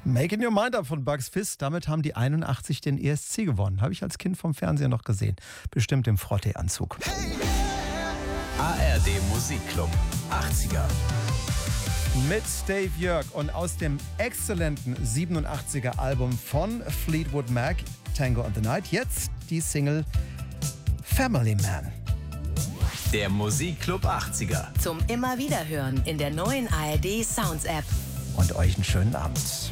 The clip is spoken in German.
Making Your Mind Up von Bugs Fizz. Damit haben die 81 den ESC gewonnen. Habe ich als Kind vom Fernseher noch gesehen. Bestimmt im Frottee-Anzug. ARD Musikclub 80er. Mit Dave Jörg und aus dem exzellenten 87er Album von Fleetwood Mac, Tango on the Night, jetzt die Single Family Man. Der Musikclub 80er. Zum immer wieder hören in der neuen ARD Sounds App. Und euch einen schönen Abend.